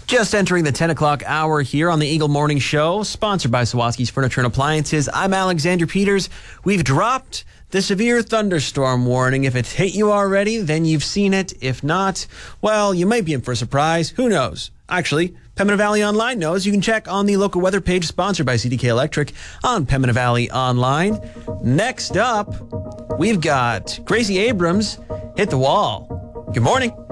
Just entering the 10 o'clock hour here on the Eagle Morning Show, sponsored by Sawaski's Furniture and Appliances. I'm Alexander Peters. We've dropped the severe thunderstorm warning. If it hit you already, then you've seen it. If not, well, you might be in for a surprise. Who knows? Actually, Pembina Valley Online knows. You can check on the local weather page sponsored by CDK Electric on Pembina Valley Online. Next up, we've got Gracie Abrams hit the wall. Good morning.